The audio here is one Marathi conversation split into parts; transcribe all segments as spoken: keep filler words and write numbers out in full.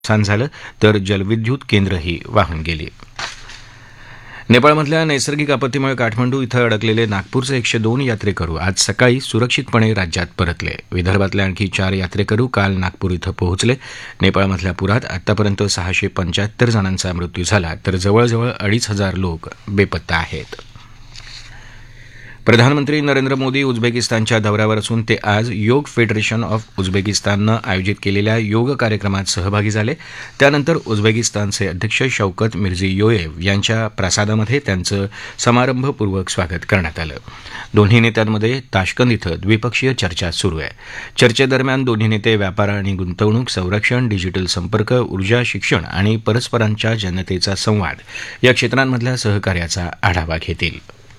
नुकसान झालं तर जलविद्युत केंद्रही वाहून गेली. नेपाळमधल्या नैसर्गिक आपत्तीमुळे काठमांडू इथं अडकलेले नागपूरचे एकशे दोन यात्रेकरू आज सकाळी सुरक्षितपणे राज्यात परतले. विदर्भातले आणखी चार यात्रेकरू काल नागपूर इथं पोहोचले. नेपाळमधल्या पुरात आतापर्यंत सहाशे पंच्याहत्तर जणांचा मृत्यू झाला तर जवळजवळ अडीच हजार लोक बेपत्ता आहेत. प्रधानमंत्री नरेंद्र मोदी उझबेकिस्तानच्या दौऱ्यावर असून ते आज योग फेडरेशन ऑफ उझबेकिस्ताननं आयोजित केलेल्या योग कार्यक्रमात सहभागी झाले. त्यानंतर उझबेकिस्तानचे अध्यक्ष शौकत मिर्झीयोयेव यांच्या प्रासादामध्ये त्यांचं समारंभपूर्वक स्वागत करण्यात आलं. दोन्ही नेत्यांमध्ये ताश्कंद इथं द्विपक्षीय चर्चा सुरू आहे. चर्चेदरम्यान दोन्ही नेते व्यापार आणि गुंतवणूक, संरक्षण, डिजिटल संपर्क, ऊर्जा, शिक्षण आणि परस्परांच्या जनतेचा संवाद या क्षेत्रांमधल्या सहकार्याचा आढावा घेतील.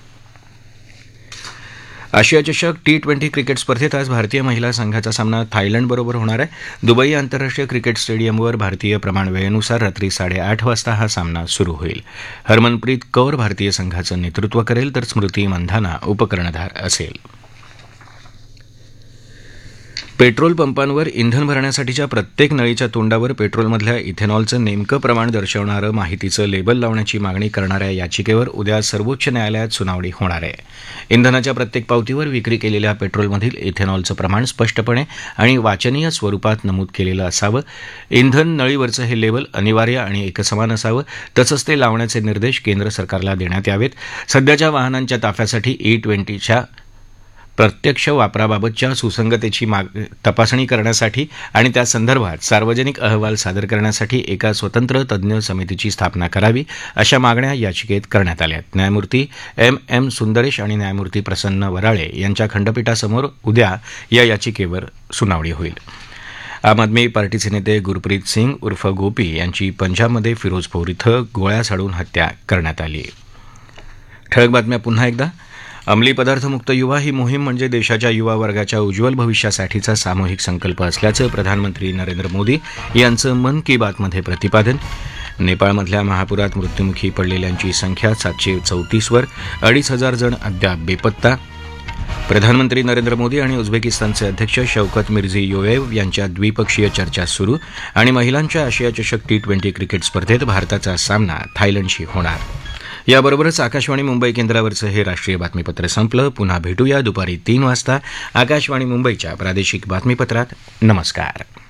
आशिया चषक टी ट्वेंटी क्रिकेट स्पर्धेत आज भारतीय महिला संघाचा सामना थायलंडबरोबर होणार आहे. दुबई आंतरराष्ट्रीय क्रिकेट स्टेडियमवर भारतीय प्रमाण वेळेनुसार रात्री साडेआठ वाजता हा सामना सुरू होईल. हरमनप्रीत कौर भारतीय संघाचं नेतृत्व करेल तर स्मृती मंधाना उपकर्णधार असेल. पेट्रोल पंपांवर इंधन भरण्यासाठीच्या प्रत्येक नळीच्या तोंडावर पेट्रोलमधल्या इथेनॉलचं नेमकं प्रमाण दर्शवणारं माहितीचं लेबल लावण्याची मागणी करणाऱ्या याचिकेवर उद्या सर्वोच्च न्यायालयात सुनावणी होणार आहे. इंधनाच्या प्रत्येक पावतीवर विक्री केलेल्या पेट्रोलमधील इथेनॉलचं प्रमाण स्पष्टपणे आणि वाचनीय स्वरूपात नमूद केलेलं असावं. इंधन नळीवरचं हे लेबल अनिवार्य आणि एकसमान असावं. तसंच ते लावण्याचे निर्देश केंद्र सरकारला देण्यात यावेत. सध्याच्या वाहनांच्या ताफ्यासाठी ई ट्वेंटीच्या प्रत्यक्ष वापराबाबतच्या सुसंगतेची तपासणी करण्यासाठी आणि त्या संदर्भात सार्वजनिक अहवाल सादर करण्यासाठी एका स्वतंत्र तज्ज्ञ समितीची स्थापना करावी अशा मागण्या याचिकेत करण्यात आल्या आहेत. न्यायमूर्ती एम एम सुंदरेश आणि न्यायमूर्ती प्रसन्न वराळे यांच्या खंडपीठासमोर उद्या या याचिकेवर सुनावणी होईल. आम आदमी पार्टीचे नेते गुरप्रीत सिंग उर्फ गोपी यांची पंजाबमध्ये फिरोजपूर इथं गोळ्या झाडून हत्या करण्यात आली. ठळक बातम्या पुन्हा एकदा. अंमली पदार्थमुक्त युवा ही मोहीम म्हणजे देशाच्या युवा वर्गाच्या उज्ज्वल भविष्यासाठीचा सामूहिक संकल्प असल्याचं प्रधानमंत्री नरेंद्र मोदी यांचं मन की बातमध्ये प्रतिपादन. नेपाळमधल्या महापुरात मृत्युमुखी पडलेल्यांची संख्या सातशे चौतीसवर, अडीच हजार जण अद्याप बेपत्ता. प्रधानमंत्री नरेंद्र मोदी आणि उझबेकिस्तानचे अध्यक्ष शौकत मिर्झीयोयेव यांच्या द्विपक्षीय चर्चा सुरू. आणि महिलांच्या आशिया चषक टी ट्वेंटी क्रिकेट स्पर्धेत भारताचा सामना थायलंडशी होणार. याबरोबरच आकाशवाणी मुंबई केंद्रावरचं हे राष्ट्रीय बातमीपत्र संपलं. पुन्हा भेटूया दुपारी तीन वाजता आकाशवाणी मुंबईच्या प्रादेशिक बातमीपत्रात. नमस्कार.